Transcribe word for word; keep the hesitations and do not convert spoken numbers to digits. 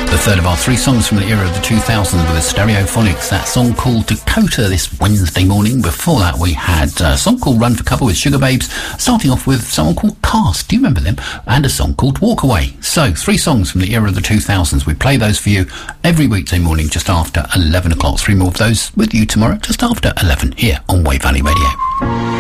The third of our three songs from the era of the two thousands with the Stereophonics. That song called Dakota this Wednesday morning. Before that we had a song called Run for Cover with Sugar Babes, starting off with someone called Cast, do you remember them? And a song called Walk Away. So three songs from the era of the two thousands. We play those for you every weekday morning just after eleven o'clock. Three more of those with you tomorrow just after eleven here on Wave Valley Radio.